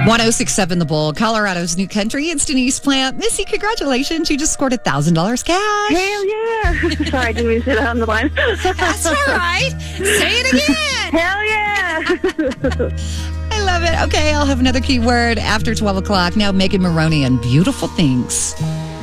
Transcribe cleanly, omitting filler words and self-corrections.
1067 The Bull, Colorado's new country. It's Denise Plant. Missy, congratulations. You just scored $1,000 cash. Hell yeah. Sorry, I didn't mean to say that on the line. That's all right. Say it again. Hell yeah. I love it. Okay, I'll have another keyword after 12 o'clock. Now, Megan Maroney and Beautiful Things.